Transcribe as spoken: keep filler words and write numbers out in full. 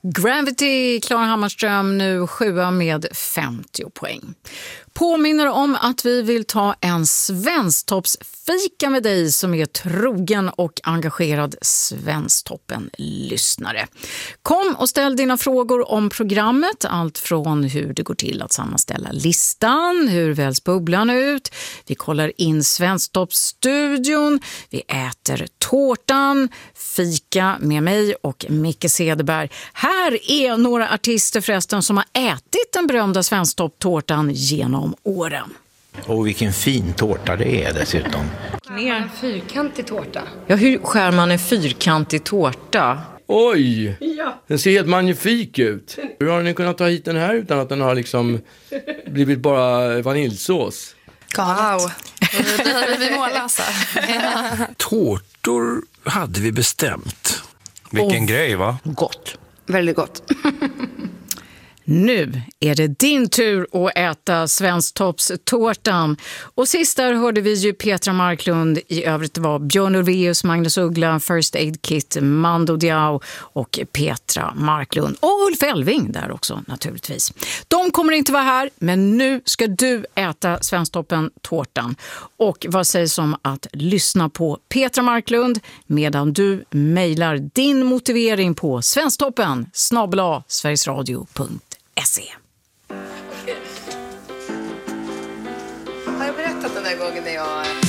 Gravity, Klara Hammarström, nu sjua med femtio poäng. Påminner om att vi vill ta en Svensktoppsfika med dig som är trogen och engagerad Svensktoppen-lyssnare. Kom och ställ dina frågor om programmet, allt från hur det går till att sammanställa listan, hur väls bubblan ut, vi kollar in Svensktoppsstudion, vi äter tårtan, fika med mig och Micke Cederberg. Här är några artister förresten som har ätit den berömda Svensktopptårtan genom åren. Och vilken fin tårta det är dessutom. Ner en fyrkantig tårta. Ja, hur skär man en fyrkantig tårta? Oj! Ja. Den ser helt magnifik ut. Hur har ni kunnat ta hit den här utan att den har liksom blivit bara vaniljsås? Wow. Vi, vi målas här. Tårtor hade vi bestämt. Vilken Och grej, va? Gott. Väldigt gott. Nu är det din tur att äta Svensktoppstårtan. Och sist där hörde vi ju Petra Marklund. I övrigt var Björn Ulvaeus, Magnus Uggla, First Aid Kit, Mando Diao och Petra Marklund. Och Ulf Elving där också naturligtvis. De kommer inte vara här, men nu ska du äta Svensktoppen-tårtan. Och vad sägs om att lyssna på Petra Marklund medan du mejlar din motivering på svensktoppen snabel-a sverigesradio punkt se. Har jag berättat den där gången när jag